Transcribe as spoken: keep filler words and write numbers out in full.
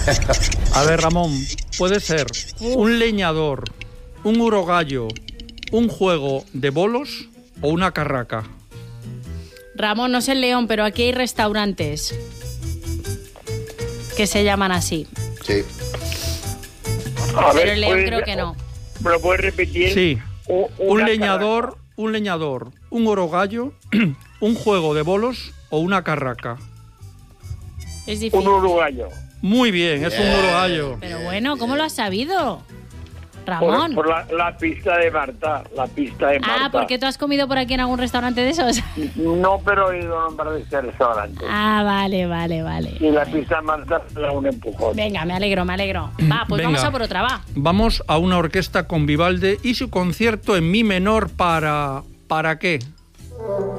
A ver, Ramón, puede ser un leñador, un urogallo, un juego de bolos o una carraca. Ramón, no sé el León, pero aquí hay restaurantes que se llaman así. Sí. A ver, Pero el León ¿puedes- creo que no. ¿Me lo puedes repetir? Sí, U- un una leñador, carraca. un leñador, un urogallo, un juego de bolos o una carraca. Es Un difícil. uruguayo. Muy bien, es un urogallo. Pero bueno, ¿cómo lo has sabido? Por, Ramón. por la, la pista de Marta. La pista de Marta. Ah, ¿porque tú has comido por aquí en algún restaurante de esos? No, pero he ido a nombrar de este restaurante. Ah, vale, vale, vale. Y la pista de Marta me da un empujón. Venga, me alegro, me alegro. Va, pues Venga. vamos a por otra, va. Vamos a una orquesta con Vivaldi y su concierto en mi menor para... ¿Para qué?